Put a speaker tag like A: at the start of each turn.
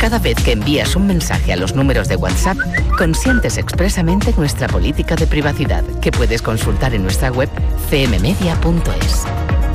A: Cada vez que envías un mensaje a los números de WhatsApp, consientes expresamente nuestra política de privacidad, que puedes consultar en nuestra web cmmedia.es.